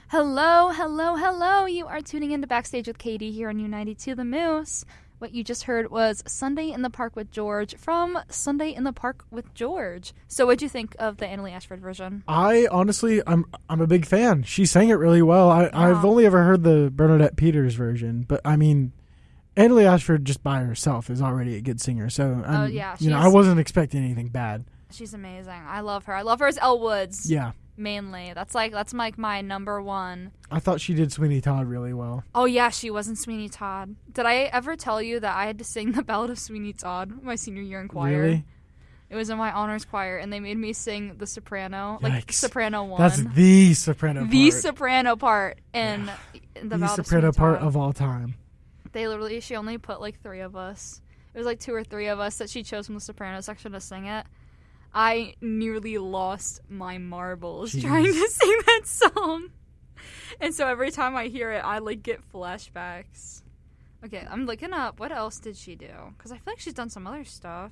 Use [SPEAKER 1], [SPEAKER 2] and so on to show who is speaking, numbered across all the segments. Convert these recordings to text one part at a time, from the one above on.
[SPEAKER 1] Hello, hello, hello. You are tuning into Backstage with Katie here on U92 The Moose. What you just heard was Sunday in the Park with George from Sunday in the Park with George. So what'd you think of the Annalie Ashford version?
[SPEAKER 2] I honestly, I'm a big fan. She sang it really well. I've only ever heard the Bernadette Peters version, but I mean, Annalie Ashford just by herself is already a good singer. So I wasn't expecting anything bad.
[SPEAKER 1] She's amazing. I love her. I love her as Elle Woods.
[SPEAKER 2] Yeah.
[SPEAKER 1] Mainly. That's like my number one.
[SPEAKER 2] I thought she did Sweeney Todd really well.
[SPEAKER 1] Oh, yeah, she was in Sweeney Todd. Did I ever tell you that I had to sing the Ballad of Sweeney Todd my senior year in choir?
[SPEAKER 2] Really?
[SPEAKER 1] It was in my honors choir, and they made me sing the soprano,
[SPEAKER 2] Yikes.
[SPEAKER 1] like soprano one.
[SPEAKER 2] That's the soprano part.
[SPEAKER 1] The soprano part in the Ballad of
[SPEAKER 2] soprano
[SPEAKER 1] Sweeney
[SPEAKER 2] part
[SPEAKER 1] Todd.
[SPEAKER 2] of all time.
[SPEAKER 1] She only put like 3 of us. It was like 2 or 3 of us that she chose from the soprano section to sing it. I nearly lost my marbles trying to sing that song. And so every time I hear it, I like get flashbacks. Okay, I'm looking up what else did she do? Because I feel like she's done some other stuff.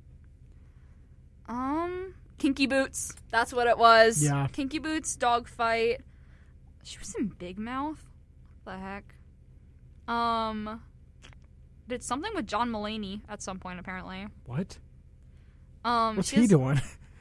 [SPEAKER 1] Kinky Boots. That's what it was.
[SPEAKER 2] Yeah.
[SPEAKER 1] Kinky Boots, Dogfight. She was in Big Mouth. What the heck? Did something with John Mulaney at some point, apparently.
[SPEAKER 2] What? What's he doing?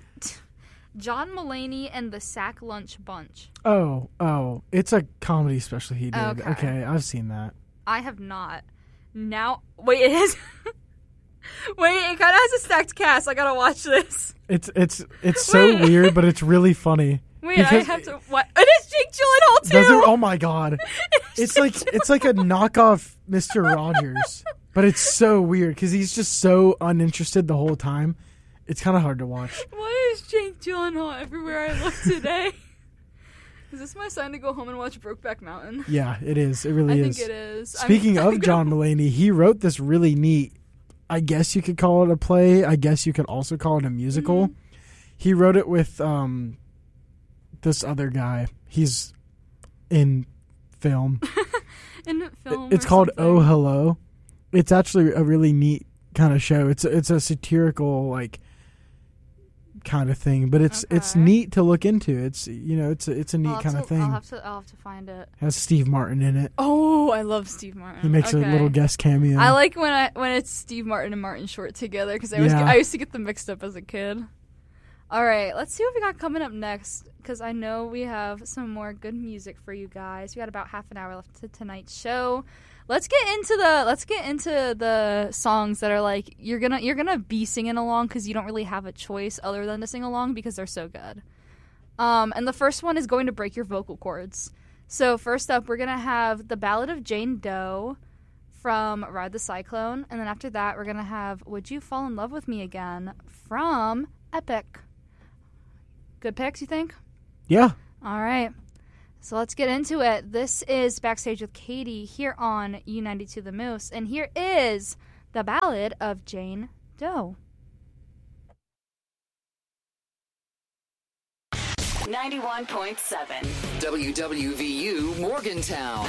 [SPEAKER 1] John Mulaney and the Sack Lunch Bunch.
[SPEAKER 2] Oh, it's a comedy special he did.
[SPEAKER 1] Okay,
[SPEAKER 2] I've seen that.
[SPEAKER 1] I have not. Now, wait, it is. Wait, it kind of has a stacked cast. I gotta watch this.
[SPEAKER 2] It's so weird, but it's really funny.
[SPEAKER 1] Wait, I have to. What? It is Jake Gyllenhaal too.
[SPEAKER 2] Oh my god! It's like a knockoff Mr. Rogers, but it's so weird because he's just so uninterested the whole time. It's kind of hard to watch.
[SPEAKER 1] Why is Jake Gyllenhaal everywhere I look today? Is this my sign to go home and watch Brokeback Mountain?
[SPEAKER 2] Yeah, it is. It really is.
[SPEAKER 1] I think it is.
[SPEAKER 2] Speaking of John Mulaney, he wrote this really neat, I guess you could call it a play. I guess you could also call it a musical. Mm-hmm. He wrote it with this other guy. He's in film. It's called Oh Hello. It's actually a really neat kind of show. It's a satirical kind of thing, but it's neat to look into. It's a neat kind of thing.
[SPEAKER 1] I'll have to find it.
[SPEAKER 2] Has Steve Martin in it.
[SPEAKER 1] Oh, I love Steve Martin.
[SPEAKER 2] He makes a little guest cameo.
[SPEAKER 1] I like when it's Steve Martin and Martin Short together because I used to get them mixed up as a kid. All right, let's see what we got coming up next because I know we have some more good music for you guys. We got about half an hour left to tonight's show. Let's get into the songs that are like you're gonna be singing along because you don't really have a choice other than to sing along because they're so good. And the first one is going to break your vocal cords. So first up, we're gonna have the Ballad of Jane Doe from Ride the Cyclone, and then after that, we're gonna have Would You Fall in Love with Me Again from Epic. Good picks, you think?
[SPEAKER 2] Yeah.
[SPEAKER 1] All right. So let's get into it. This is Backstage with Katie here on U92 The Moose, and here is the Ballad of Jane Doe.
[SPEAKER 3] 91.7 WWVU Morgantown.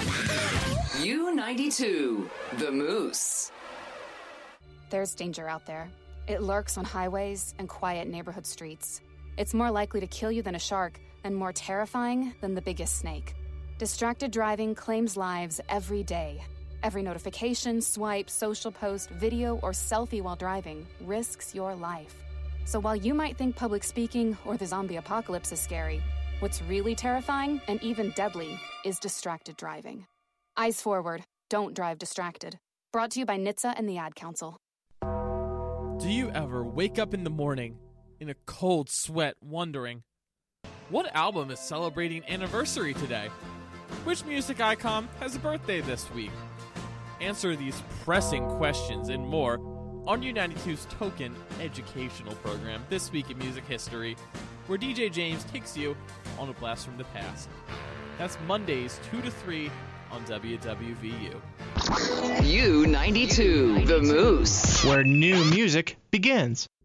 [SPEAKER 3] U92 The Moose.
[SPEAKER 4] There's danger out there. It lurks on highways and quiet neighborhood streets. It's more likely to kill you than a shark, and more terrifying than the biggest snake. Distracted driving claims lives every day. Every notification, swipe, social post, video, or selfie while driving risks your life. So while you might think public speaking or the zombie apocalypse is scary, what's really terrifying and even deadly is distracted driving. Eyes forward, don't drive distracted. Brought to you by NHTSA and the Ad Council.
[SPEAKER 5] Do you ever wake up in the morning in a cold sweat wondering, what album is celebrating anniversary today? Which music icon has a birthday this week? Answer these pressing questions and more on U92's token educational program, This Week in Music History, where DJ James takes you on a blast from the past. That's Mondays 2 to 3 on WWVU.
[SPEAKER 3] U92 The Moose,
[SPEAKER 6] where new music begins.